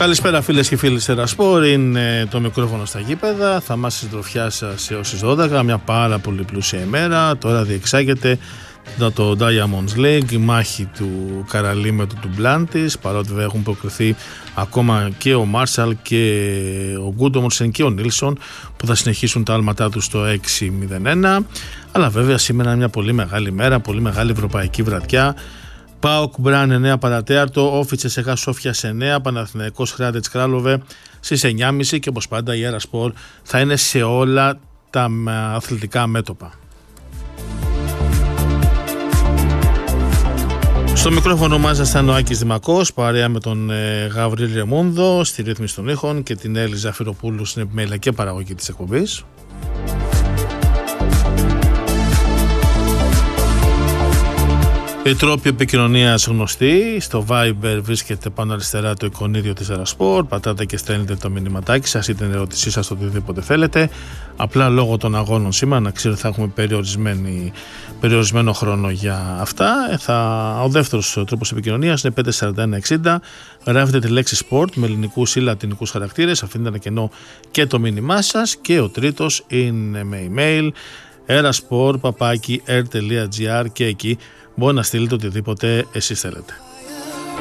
Καλησπέρα φίλες και φίλοι της Ερασπορ, είναι το μικρόφωνο στα γήπεδα. Θα είμαστε στη συντροφιά σας έως τις 12, μια πάρα πολύ πλούσια ημέρα. Τώρα διεξάγεται το Diamonds League, η μάχη του Καραλίμετου του Μπλάντης, παρότι βέβαια έχουν προκριθεί ακόμα και ο Μάρσαλ και ο Γκούντομονσεν και ο Νίλσον που θα συνεχίσουν τα άλματά τους στο 6-0-1. Αλλά βέβαια σήμερα είναι μια πολύ μεγάλη μέρα, πολύ μεγάλη ευρωπαϊκή βραδιά. ΠΑΟΚ Μπραν 9 παρατέταρτο, Όφιτσε Σεχά Σόφια σε 9, Παναθηναϊκός Χράτετς Κράλοβε στις 9.30 και όπως πάντα η Ερασπορ θα είναι σε όλα τα αθλητικά μέτωπα. Στο μικρόφωνο μας ήταν ο Άκης Δημακός, παρέα με τον Γαβρίλ Ρεμούνδο στη ρύθμιση των ήχων και την Έλλη Ζαφυροπούλου στην επιμέλεια και παραγωγή της εκπομπής. Οι τρόποι επικοινωνίας γνωστοί. Στο Viber βρίσκεται πάνω αριστερά το εικονίδιο της Ερασπορ. Πατάτε και στέλνετε το μηνυματάκι σας ή την ερώτησή σας, το οτιδήποτε θέλετε. Απλά λόγω των αγώνων σήμερα, να ξέρω, θα έχουμε περιορισμένο χρόνο για αυτά. Ο δεύτερος τρόπος επικοινωνίας είναι 54160. Γράφετε τη λέξη sport με ελληνικούς ή λατινικούς χαρακτήρες. Αφήνετε ένα κενό και το μήνυμά σας. Και ο τρίτος είναι με email erasport@r.gr και εκεί μπορεί να στείλετε οτιδήποτε εσείς θέλετε.